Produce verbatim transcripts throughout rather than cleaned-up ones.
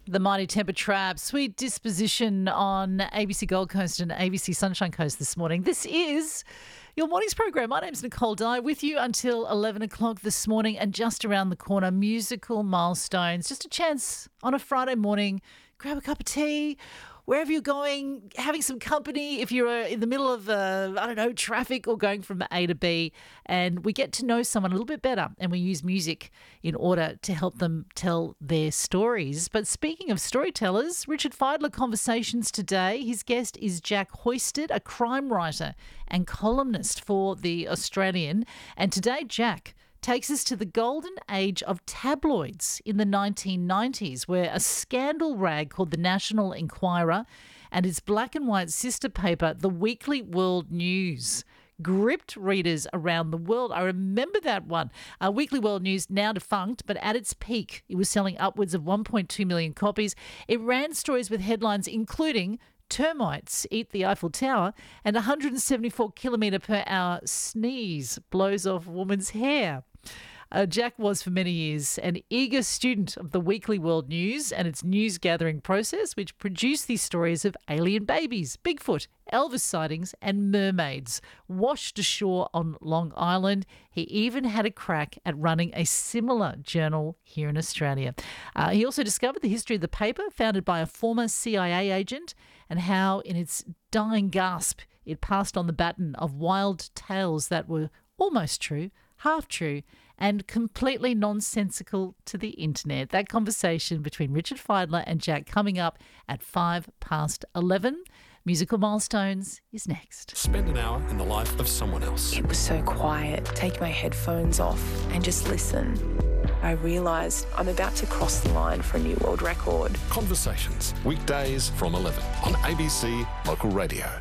The Mighty Temper Trap, Sweet Disposition on A B C Gold Coast and A B C Sunshine Coast this morning. This is your morning's program. My name's Nicole Dye, with you until eleven o'clock this morning, and just around the corner, musical milestones. Just a chance on a Friday morning, grab a cup of tea, wherever you're going, having some company if you're in the middle of, uh, I don't know, traffic or going from A to B, and we get to know someone a little bit better, and we use music in order to help them tell their stories. But speaking of storytellers, Richard Fidler Conversations today. His guest is Jack Hoisted, a crime writer and columnist for The Australian. And today, Jack takes us to the golden age of tabloids in the nineteen nineties, where a scandal rag called the National Enquirer and its black and white sister paper, the Weekly World News, gripped readers around the world. I remember that one. Uh, Weekly World News, now defunct, but at its peak, it was selling upwards of one point two million copies. It ran stories with headlines including termites eat the Eiffel Tower and one hundred seventy-four kilometre per hour sneeze blows off woman's hair. Uh, Jack was for many years an eager student of the Weekly World News and its news gathering process, which produced these stories of alien babies, Bigfoot, Elvis sightings and mermaids washed ashore on Long Island. He even had a crack at running a similar journal here in Australia. Uh, he also discovered the history of the paper, founded by a former C I A agent, and how in its dying gasp it passed on the baton of wild tales that were almost true, half true, and completely nonsensical to the internet. That conversation between Richard Fidler and Jack coming up at five past eleven. Musical Milestones is next. Spend an hour in the life of someone else. It was so quiet. Take my headphones off and just listen. I realised I'm about to cross the line for a new world record. Conversations, weekdays from eleven on A B C Local Radio.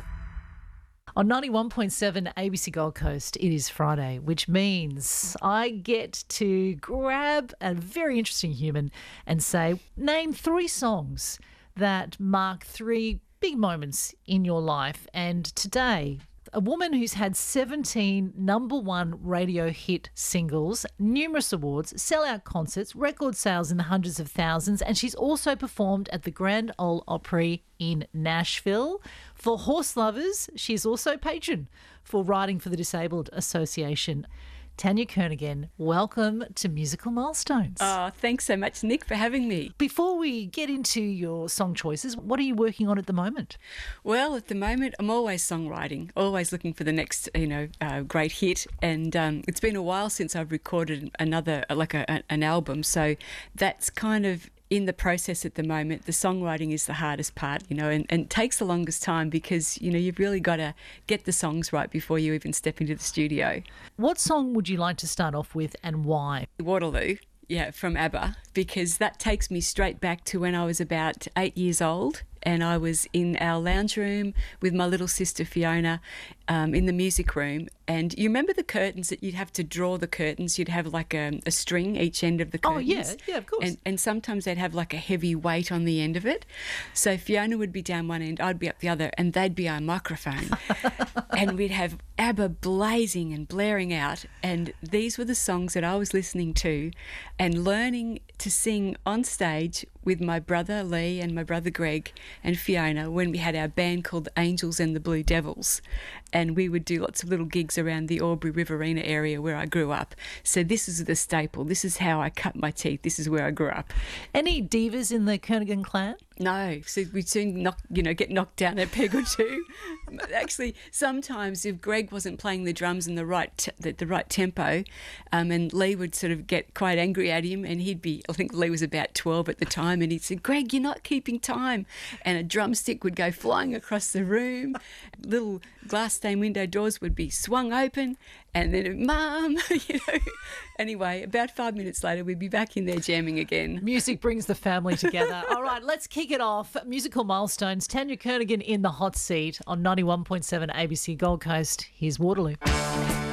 On ninety-one point seven A B C Gold Coast, it is Friday, which means I get to grab a very interesting human and say, name three songs that mark three big moments in your life. And today, a woman who's had seventeen number one radio hit singles, numerous awards, sellout concerts, record sales in the hundreds of thousands, and she's also performed at the Grand Ole Opry in Nashville. For horse lovers, she's also patron for Riding for the Disabled Association. Tanya Kernaghan, welcome to Musical Milestones. Oh, thanks so much, Nick, for having me. Before we get into your song choices, what are you working on at the moment? Well, at the moment, I'm always songwriting, always looking for the next, you know, uh, great hit. And um, it's been a while since I've recorded another, like a, an album. So that's kind of in the process at the moment. The songwriting is the hardest part, you know, and, and it takes the longest time because, you know, you've really got to get the songs right before you even step into the studio. What song would you like to start off with and why? Waterloo, yeah, from ABBA, because that takes me straight back to when I was about eight years old and I was in our lounge room with my little sister Fiona um, in the music room. And you remember the curtains that you'd have to draw the curtains? You'd have like a, a string each end of the curtains. Oh, yeah, yeah, of course. And, and sometimes they'd have like a heavy weight on the end of it. So Fiona would be down one end, I'd be up the other, and they'd be our microphone. And we'd have ABBA blazing and blaring out. And these were the songs that I was listening to and learning to sing on stage with my brother Lee and my brother Greg and Fiona when we had our band called Angels and the Blue Devils. And we would do lots of little gigs around the Albury Riverina area where I grew up. So this is the staple. This is how I cut my teeth. This is where I grew up. Any divas in the Kernaghan clan? No, so we'd soon knock, you know, get knocked down a peg or two. Actually, sometimes if Greg wasn't playing the drums in the right t- the, the right tempo, um, and Lee would sort of get quite angry at him, and he'd be, I think Lee was about twelve at the time, and he'd say, "Greg, you're not keeping time," and a drumstick would go flying across the room. Little glass stained window doors would be swung open, and then, "Mum," you know. Anyway, about five minutes later, we'd be back in there jamming again. Music brings the family together. All right, let's kick it off. Musical Milestones. Tanya Kernaghan in the hot seat on ninety-one point seven A B C Gold Coast. Here's Waterloo.